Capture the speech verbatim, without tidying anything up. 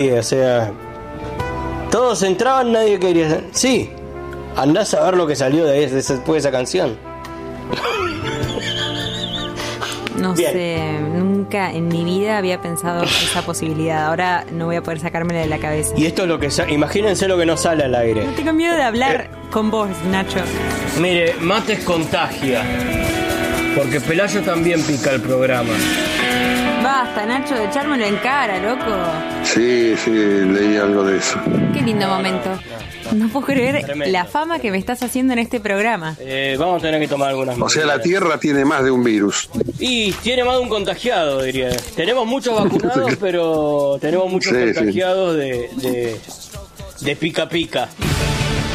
O sea, todos entraban, nadie quería. Sí, andás a ver lo que salió de ahí después de esa canción. No Bien. sé, nunca en mi vida había pensado esa posibilidad. Ahora no voy a poder sacármela de la cabeza. Y esto es lo que sa- imagínense lo que no sale al aire. No tengo miedo de hablar Eh. con vos, Nacho. Mire, Mates contagia. Porque Pelayo también pica el programa. Basta, Nacho, de echármelo en cara, loco. Sí, sí, leí algo de eso. Qué lindo momento. No puedo creer Tremendo. la fama que me estás haciendo en este programa. Eh, vamos a tener que tomar algunas O sea, la medidas. Tierra tiene más de un virus. Y tiene más de un contagiado, diría. Tenemos muchos vacunados, pero tenemos muchos Sí, sí. contagiados de, de, de pica pica.